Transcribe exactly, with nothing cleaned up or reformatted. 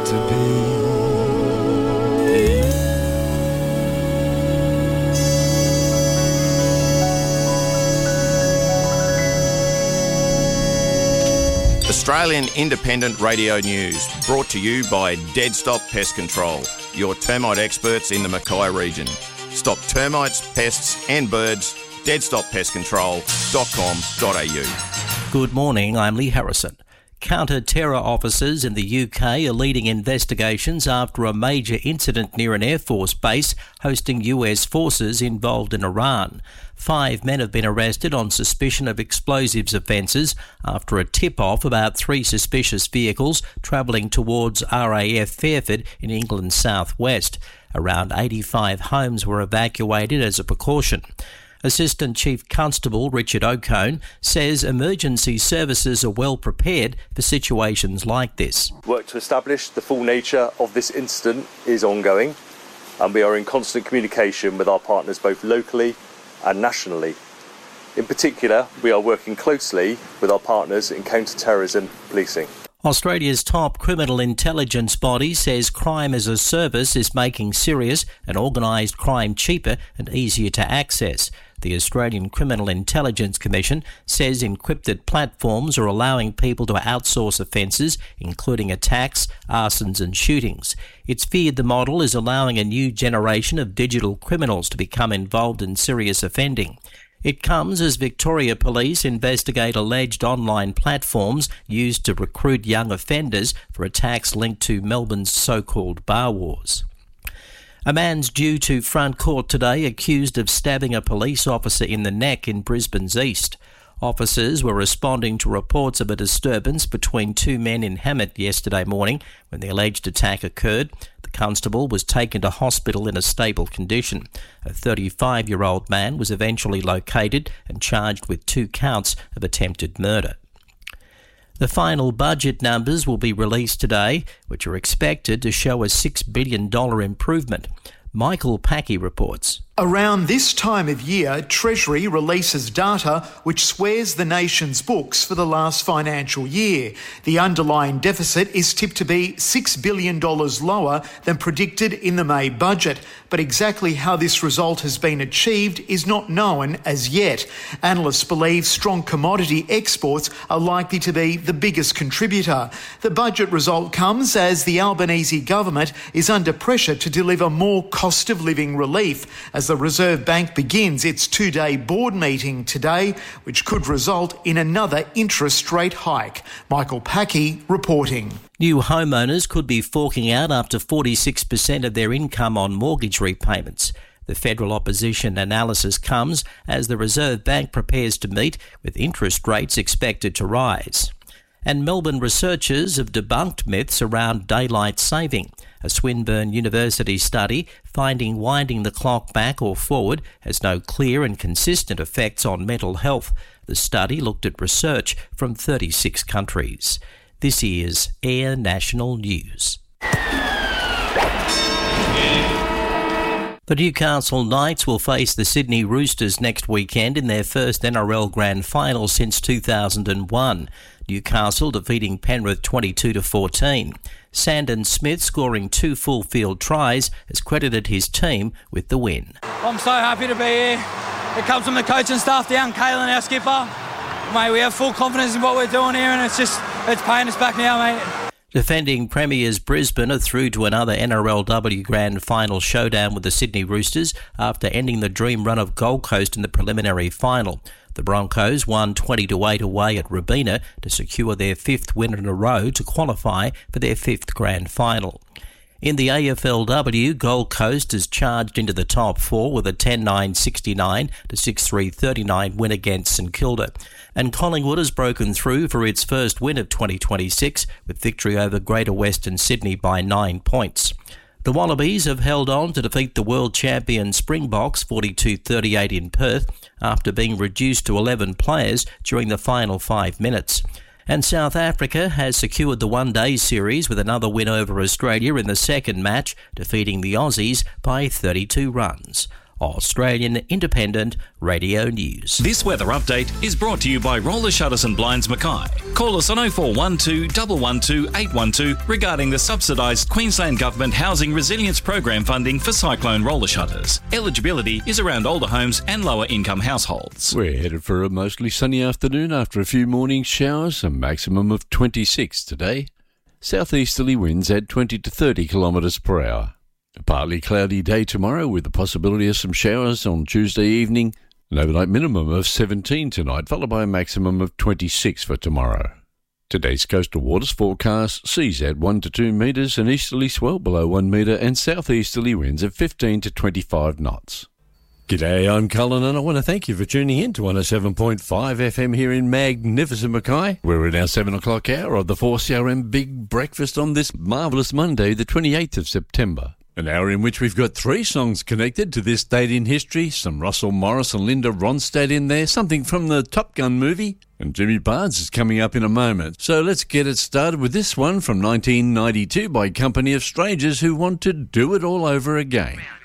to be. Australian Independent Radio News, brought to you by Dead Stop Pest Control, your termite experts in the Mackay region. Stop termites, pests and birds. dead stop pest control dot com dot a u. Good morning, I'm Lee Harrison. Counter-terror officers in the U K are leading investigations after a major incident near an Air Force base hosting U S forces involved in Iran. Five men have been arrested on suspicion of explosives offences after a tip-off about three suspicious vehicles travelling towards R A F Fairford in England's southwest. Around eighty-five homes were evacuated as a precaution. Assistant Chief Constable Richard O'Cone says emergency services are well prepared for situations like this. Work to establish the full nature of this incident is ongoing, and we are in constant communication with our partners both locally and nationally. In particular, we are working closely with our partners in counter-terrorism policing. Australia's top criminal intelligence body says crime as a service is making serious and organised crime cheaper and easier to access. The Australian Criminal Intelligence Commission says encrypted platforms are allowing people to outsource offences, including attacks, arsons and shootings. It's feared the model is allowing a new generation of digital criminals to become involved in serious offending. It comes as Victoria Police investigate alleged online platforms used to recruit young offenders for attacks linked to Melbourne's so-called bar wars. A man's due to front court today accused of stabbing a police officer in the neck in Brisbane's east. Officers were responding to reports of a disturbance between two men in Hammett yesterday morning when the alleged attack occurred. The constable was taken to hospital in a stable condition. A thirty-five-year-old man was eventually located and charged with two counts of attempted murder. The final budget numbers will be released today, which are expected to show a six billion dollars improvement. Michael Packey reports. Around this time of year, Treasury releases data which swears the nation's books for the last financial year. The underlying deficit is tipped to be six billion dollars lower than predicted in the May budget, but exactly how this result has been achieved is not known as yet. Analysts believe strong commodity exports are likely to be the biggest contributor. The budget result comes as the Albanese government is under pressure to deliver more cost of living relief as the Reserve Bank begins its two-day board meeting today, which could result in another interest rate hike. Michael Packey reporting. New homeowners could be forking out up to forty-six percent of their income on mortgage repayments. The federal opposition analysis comes as the Reserve Bank prepares to meet with interest rates expected to rise. And Melbourne researchers have debunked myths around daylight saving. A Swinburne University study finding winding the clock back or forward has no clear and consistent effects on mental health. The study looked at research from thirty-six countries. This is Air National News. The Newcastle Knights will face the Sydney Roosters next weekend in their first N R L Grand Final since two thousand one. Newcastle defeating Penrith twenty-two to fourteen. Sandon Smith, scoring two full-field tries, has credited his team with the win. I'm so happy to be here. It comes from the coaching staff down, Kalen, our skipper. Mate, we have full confidence in what we're doing here, and it's just, it's paying us back now, mate. Defending premiers Brisbane are through to another N R L W Grand Final showdown with the Sydney Roosters after ending the dream run of Gold Coast in the preliminary final. The Broncos won twenty to eight away at Robina to secure their fifth win in a row to qualify for their fifth Grand Final. In the A F L W, Gold Coast is charged into the top four with a ten nine sixty-nine to six three thirty-nine win against St Kilda. And Collingwood has broken through for its first win of twenty twenty-six with victory over Greater Western Sydney by nine points. The Wallabies have held on to defeat the world champion Springboks forty-two thirty-eight in Perth after being reduced to eleven players during the final five minutes. And South Africa has secured the one-day series with another win over Australia in the second match, defeating the Aussies by thirty-two runs. Australian Independent Radio News. This weather update is brought to you by Roller Shutters and Blinds Mackay. Call us on oh four one two, one one two, eight one two regarding the subsidised Queensland Government Housing Resilience Program funding for cyclone roller shutters. Eligibility is around older homes and lower income households. We're headed for a mostly sunny afternoon after a few morning showers, a maximum of twenty-six today. Southeasterly winds at twenty to thirty kilometres per hour. A partly cloudy day tomorrow with the possibility of some showers on Tuesday evening. An overnight minimum of seventeen tonight, followed by a maximum of twenty-six for tomorrow. Today's coastal waters forecast seas at one to two metres, an easterly swell below one metre, and southeasterly winds at fifteen to twenty-five knots. G'day, I'm Cullen, and I want to thank you for tuning in to one oh seven point five F M here in magnificent Mackay. We're in our seven o'clock hour of the four C R M Big Breakfast on this marvellous Monday, the twenty-eighth of September. An hour in which we've got three songs connected to this date in history, some Russell Morris and Linda Ronstadt in there, something from the Top Gun movie, and Jimmy Barnes is coming up in a moment. So let's get it started with this one from nineteen ninety-two by Company of Strangers who want to do it all over again.